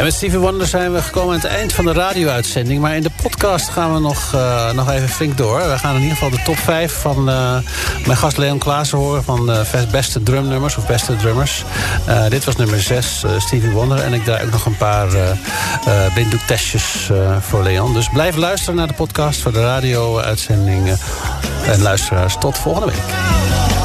En met Stevie Wonder zijn we gekomen aan het eind van de radio-uitzending. Maar in de podcast gaan we nog even flink door. We gaan in ieder geval de top 5 van mijn gast Leon Klaassen horen... van beste drumnummers of beste drummers. Dit was nummer 6, Stevie Wonder. En ik draai ook nog een paar blinddoektestjes voor Leon. Dus blijf luisteren naar de podcast voor de radio-uitzending. En luisteraars, tot volgende week.